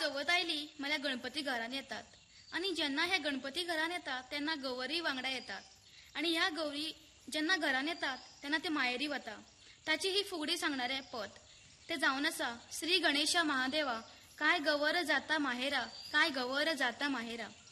Chavath oily म्हळ्यार गणपती घरान येतात आणि जेन्ना हे गणपती घरान येतात तेन्ना गवरी वांगडा येतात आणि ह्या गौरी जेन्ना घरान येतात तेन्ना ते मायेरी वता. ताची ही फुगडी सांगणारे पद ते जावन आसा श्री गणेशा महादेवा काय गवर जाता माहेरा, काय गवर जाता माहेरा.